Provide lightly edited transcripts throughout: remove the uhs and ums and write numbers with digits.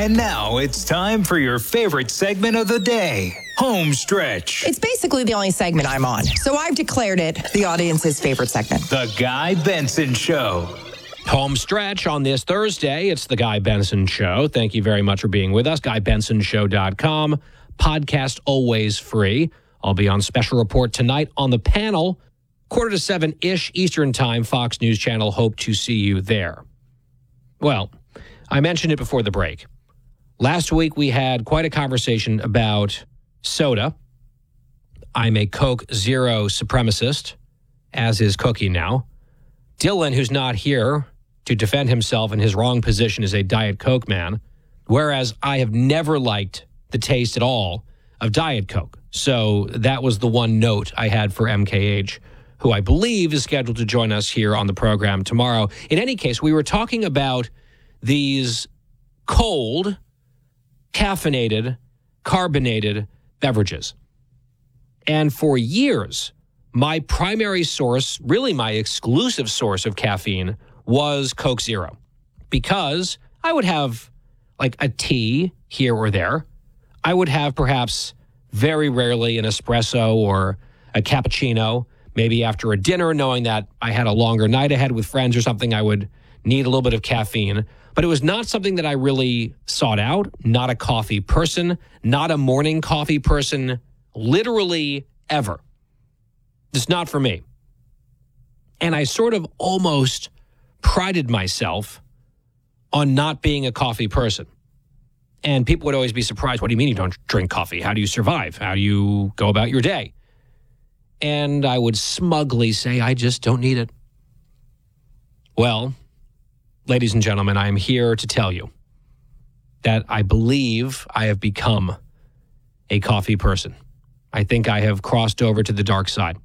And now it's time for your favorite segment of the day, Home Stretch. It's basically the only segment I'm on, so I've declared it the audience's favorite segment. The Guy Benson Show. Home Stretch on this Thursday. It's the Guy Benson Show. Thank you very much for being with us. GuyBensonShow.com. Podcast always free. I'll be on special report tonight on the panel, 6:45-ish Eastern Time, Fox News Channel. Hope to see you there. Well, I mentioned it before the break. Last week, we had quite a conversation about soda. I'm a Coke Zero supremacist, as is Cookie now. Dylan, who's not here to defend himself in his wrong position, is a Diet Coke man, whereas I have never liked the taste at all of Diet Coke. So that was the one note I had for MKH, who I believe is scheduled to join us here on the program tomorrow. In any case, we were talking about these cold, caffeinated, carbonated beverages. And for years, my primary source, really my exclusive source of caffeine, was Coke Zero. Because I would have like a tea here or there. I would have perhaps very rarely an espresso or a cappuccino, maybe after a dinner, knowing that I had a longer night ahead with friends or something, I would need a little bit of caffeine. But it was not something that I really sought out, not a coffee person, not a morning coffee person, literally ever. It's not for me. And I sort of almost prided myself on not being a coffee person. And people would always be surprised, what do you mean you don't drink coffee? How do you survive? How do you go about your day? And I would smugly say, I just don't need it. Well, ladies and gentlemen, I am here to tell you that I believe I have become a coffee person. I think I have crossed over to the dark side.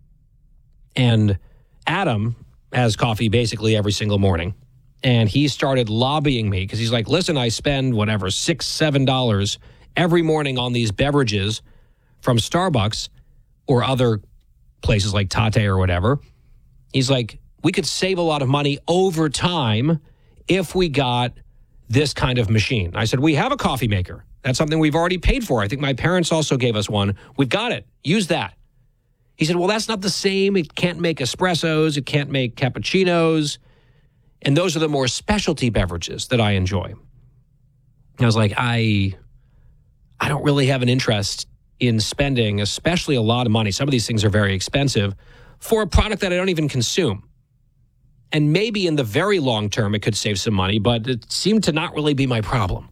And Adam has coffee basically every single morning. And he started lobbying me because he's like, listen, I spend whatever, $6, $7 every morning on these beverages from Starbucks or other places like Tate or whatever. He's like, we could save a lot of money over time if we got this kind of machine. I said, we have a coffee maker. That's something we've already paid for. I think my parents also gave us one. We've got it. Use that. He said, well, that's not the same. It can't make espressos. It can't make cappuccinos. And those are the more specialty beverages that I enjoy. And I was like, I don't really have an interest in spending, especially a lot of money. Some of these things are very expensive for a product that I don't even consume. And maybe in the very long term, it could save some money, but it seemed to not really be my problem.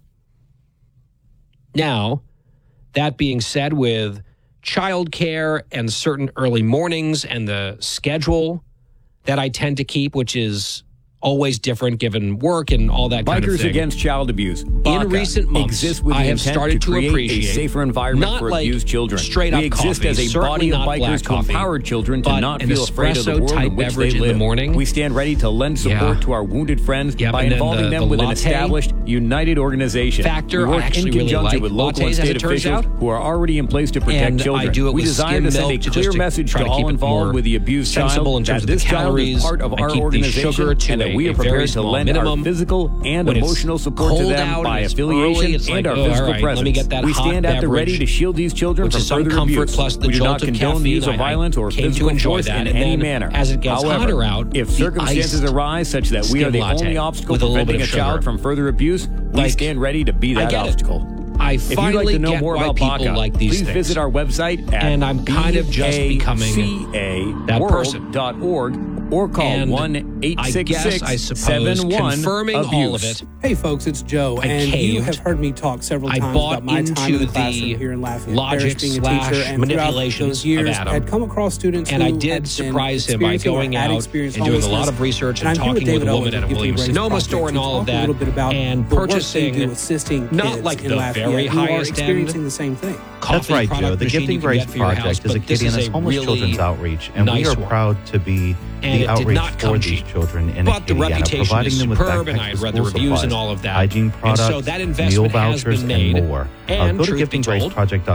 Now, that being said, with childcare and certain early mornings and the schedule that I tend to keep, which is always different given work and all that kind of thing. Bikers Against Child Abuse, in recent months, I have started to appreciate a safer environment for abused children. Straight up we exist coffee, as a body of bikers to empower children to not feel afraid of the world in which they live. We stand ready to lend support to our wounded friends by involving them with an established, united organization. We work in conjunction with local and state officials who are already in place to protect children. We desire to send a clear message to all involved with the abused child that this child is part of our organization and that we are prepared to lend our physical and emotional support to them by affiliation and our physical presence. We stand at the ready to shield these children from further abuse. We do not condone the use of violence or physical force in any manner. However, if circumstances arise such that we are the only obstacle preventing a child from further abuse, we stand ready to be that obstacle. If you'd like to know more about people like these please things, visit our website at and I'm kind of just becoming that person. Or call 1-866-71-ABUSE. Confirming all of it. Hey folks, it's Joe, and you have heard me talk several times about my time in the classroom here in Lafayette. Logic being a teacher, and manipulations those years, of Adam. had come across students and who I did surprise him by going out and doing a lot of research and talking with a woman at a Williams-Sonoma store and all of that, and purchasing not like the very highest end the same thing. That's right, Joe. The Gifting Grace Project is a Gideonist homeless children's outreach, and we are proud to be the outreach for these children in Acadiana, providing them with backpacks, school supplies, hygiene products, meal vouchers, and more. Go to giftinggraceproject.com